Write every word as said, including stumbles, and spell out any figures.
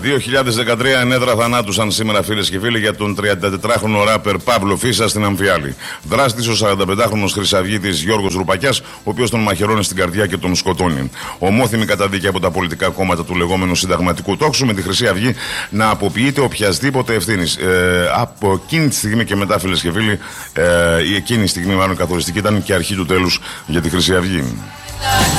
δύο χιλιάδες δεκατρία ενέδρα θανάτουσαν σήμερα, φίλες και φίλοι, για τον τριαντατετράχρονο ράπερ Παύλο Φίσα στην Αμφιάλη. Δράστης ο σαρανταπεντάχρονος χρυσαυγίτης Γιώργος Ρουπακιάς, ο οποίος τον μαχαιρώνει στην καρδιά και τον σκοτώνει. Ομόθυμη καταδίκη από τα πολιτικά κόμματα του λεγόμενου συνταγματικού τόξου, με τη Χρυσή Αυγή να αποποιείται οποιασδήποτε ευθύνη. Ε, από εκείνη τη στιγμή και μετά, φίλες και φίλοι, ε, η εκείνη στιγμή, μάλλον καθοριστική, ήταν και αρχή του τέλους για τη Χρυσή Αυγή.